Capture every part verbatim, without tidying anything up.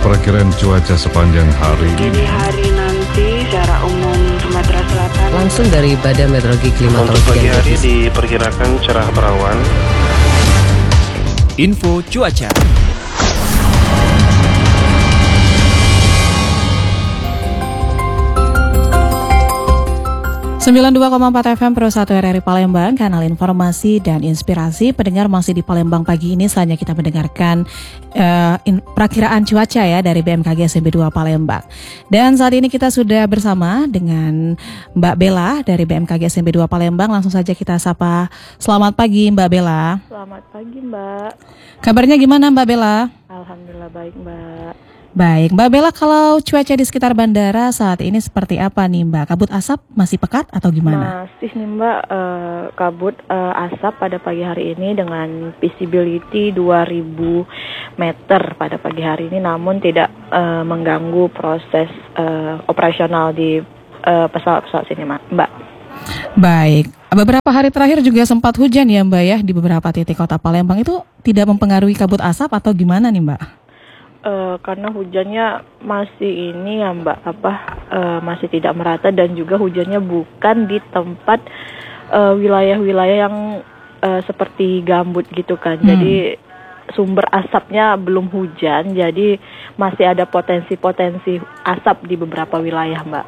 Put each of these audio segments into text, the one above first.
perakiraan cuaca sepanjang hari ini. Jadi hari nanti secara umum Sumatera Selatan. Langsung dari Badan Meteorologi Klimatologi. Untuk pagi hari diperkirakan cerah berawan. Info cuaca. sembilan puluh dua koma empat F M Pro satu R R I Palembang, kanal informasi dan inspirasi. Pendengar masih di Palembang pagi ini, saatnya kita mendengarkan uh, in, perakiraan cuaca ya dari B M K G S M B dua Palembang. Dan saat ini kita sudah bersama dengan Mbak Bella dari B M K G S M B dua Palembang. Langsung saja kita sapa. Selamat pagi Mbak Bella. Selamat pagi Mbak. Kabarnya gimana Mbak Bella? Alhamdulillah baik Mbak. Baik, Mbak Bella, kalau cuaca di sekitar bandara saat ini seperti apa nih Mbak? Kabut asap masih pekat atau gimana? Masih nih Mbak, uh, kabut uh, asap pada pagi hari ini dengan visibility dua ribu meter pada pagi hari ini, namun tidak uh, mengganggu proses uh, operasional di uh, pesawat-pesawat sini Mbak. Baik, beberapa hari terakhir juga sempat hujan ya Mbak ya di beberapa titik kota Palembang. Itu tidak mempengaruhi kabut asap atau gimana nih Mbak? Uh, karena hujannya masih ini ya Mbak, apa uh, masih tidak merata dan juga hujannya bukan di tempat uh, wilayah-wilayah yang uh, seperti gambut gitu kan. Hmm. Jadi sumber asapnya belum hujan, jadi masih ada potensi-potensi asap di beberapa wilayah Mbak.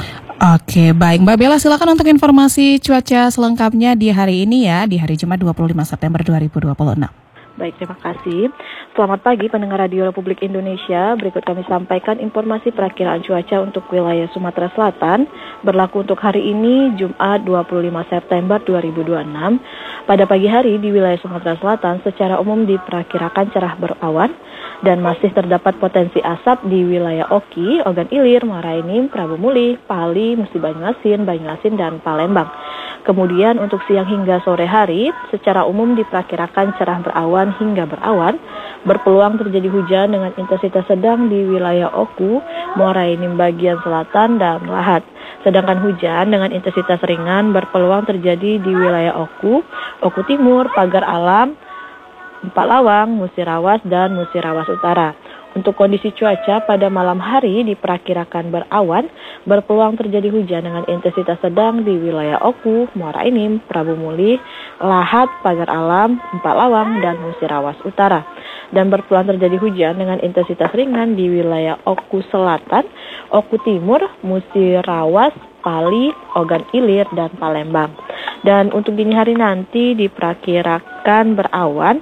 Oke, baik Mbak Bella, silakan untuk informasi cuaca selengkapnya di hari ini ya, di hari Jumat dua puluh lima September dua ribu dua puluh enam. Baik, terima kasih. Selamat pagi pendengar Radio Republik Indonesia. Berikut kami sampaikan informasi perakiraan cuaca untuk wilayah Sumatera Selatan berlaku untuk hari ini Jumat dua puluh lima September dua ribu dua puluh enam. Pada pagi hari di wilayah Sumatera Selatan secara umum diperkirakan cerah berawan dan masih terdapat potensi asap di wilayah Oki, Ogan Ilir, Muara Enim, Prabu Muli, Pali, Musi Banyuasin, Banyuasin, dan Palembang. Kemudian untuk siang hingga sore hari, secara umum diperkirakan cerah berawan hingga berawan, berpeluang terjadi hujan dengan intensitas sedang di wilayah Oku, Muara Enim bagian selatan, dan Lahat. Sedangkan hujan dengan intensitas ringan berpeluang terjadi di wilayah Oku, Oku Timur, Pagar Alam, Empat Lawang, Musirawas, dan Musirawas Utara. Untuk kondisi cuaca pada malam hari diperkirakan berawan, berpeluang terjadi hujan dengan intensitas sedang di wilayah Oku, Muara Enim, Prabu Muli, Lahat, Pagar Alam, Empat Lawang, dan Musirawas Utara. Dan berpeluang terjadi hujan dengan intensitas ringan di wilayah Oku Selatan, Oku Timur, Musirawas, Pali, Ogan Ilir, dan Palembang. Dan untuk dini hari nanti diperkirakan berawan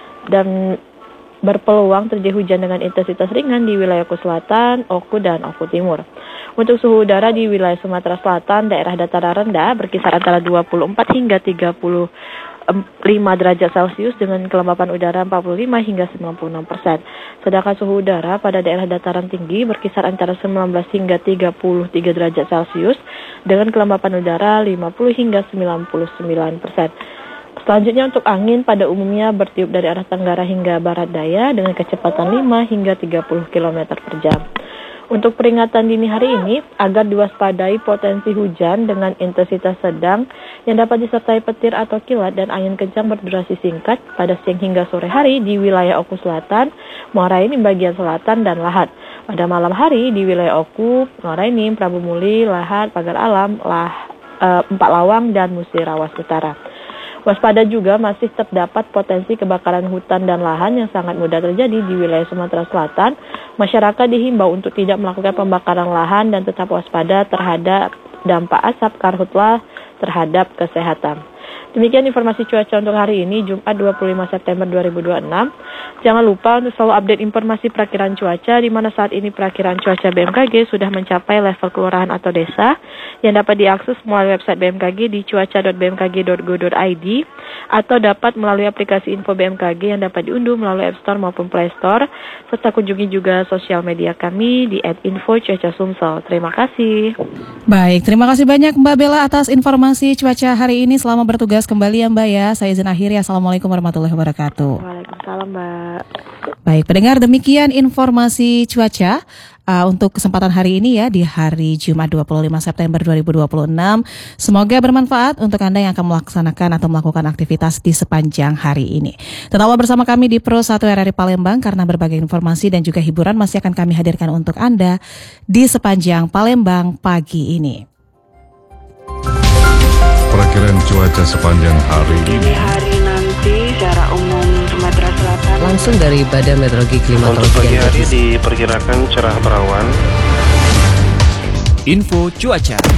dan berpeluang terjadi hujan dengan intensitas ringan di wilayah Oku Selatan, Oku, dan Oku Timur. Untuk suhu udara di wilayah Sumatera Selatan, daerah dataran rendah berkisar antara dua puluh empat hingga tiga puluh lima derajat Celcius dengan kelembapan udara empat puluh lima hingga sembilan puluh enam persen. Sedangkan suhu udara pada daerah dataran tinggi berkisar antara sembilan belas hingga tiga puluh tiga derajat Celcius dengan kelembapan udara lima puluh hingga sembilan puluh sembilan persen. Selanjutnya untuk angin pada umumnya bertiup dari arah tenggara hingga barat daya dengan kecepatan lima hingga tiga puluh kilometer per jam. Untuk peringatan dini hari ini, agar diwaspadai potensi hujan dengan intensitas sedang yang dapat disertai petir atau kilat dan angin kencang berdurasi singkat pada siang hingga sore hari di wilayah Oku Selatan, Muara Enim bagian selatan, dan Lahat. Pada malam hari di wilayah Oku, Muara Enim, Prabu Muli, Lahat, Pagar Alam, lah, e, Empat Lawang, dan Musirawas Utara. Waspada juga masih terdapat potensi kebakaran hutan dan lahan yang sangat mudah terjadi di wilayah Sumatera Selatan. Masyarakat dihimbau untuk tidak melakukan pembakaran lahan dan tetap waspada terhadap dampak asap karhutlah terhadap kesehatan. Demikian informasi cuaca untuk hari ini, Jumat dua puluh lima September dua ribu dua puluh enam. Jangan lupa untuk selalu update informasi perakiraan cuaca, di mana saat ini perakiraan cuaca B M K G sudah mencapai level kelurahan atau desa, yang dapat diakses melalui website B M K G di cuaca dot b m k g dot go dot i d atau dapat melalui aplikasi info B M K G yang dapat diunduh melalui App Store maupun Play Store, serta kunjungi juga sosial media kami di et info cuaca sumsel. Terima kasih. Baik, terima kasih banyak Mbak Bella atas informasi cuaca hari ini. Selamat bertugas kembali ya Mbak ya. Saya izin akhiri. Assalamualaikum warahmatullahi wabarakatuh. Waalaikumsalam Mbak. Baik, pendengar, demikian informasi cuaca uh, untuk kesempatan hari ini ya, di hari Jumat dua puluh lima September dua ribu dua puluh enam. Semoga bermanfaat untuk Anda yang akan melaksanakan atau melakukan aktivitas di sepanjang hari ini. Tetaplah bersama kami di Pro satu R R I Palembang karena berbagai informasi dan juga hiburan masih akan kami hadirkan untuk Anda di sepanjang Palembang pagi ini. Perakiraan cuaca sepanjang hari ini. Di hari nanti secara umum Sumatera Selatan Langsung dari Badan Meteorologi Untuk Klimatologi pagi dan hari Geofisika. diperkirakan cerah berawan. Info cuaca.